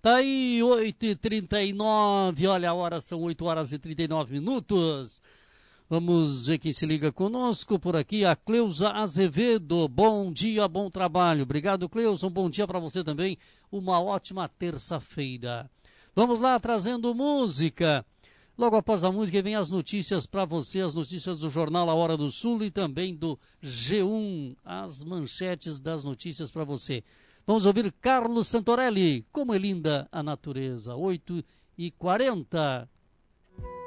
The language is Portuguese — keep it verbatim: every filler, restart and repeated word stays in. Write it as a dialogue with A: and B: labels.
A: Tá aí, oito e trinta e nove, olha a hora, são oito horas e trinta e nove minutos. Vamos ver quem se liga conosco por aqui, a Cleusa Azevedo. Bom dia, bom trabalho. Obrigado, Cleusa, um bom dia para você também, uma ótima terça-feira. Vamos lá, trazendo música. Logo após a música vem as notícias para você, as notícias do Jornal A Hora do Sul e também do G um, as manchetes das notícias para você. Vamos ouvir Carlos Santorelli, Como é Linda a Natureza, oito e quarenta.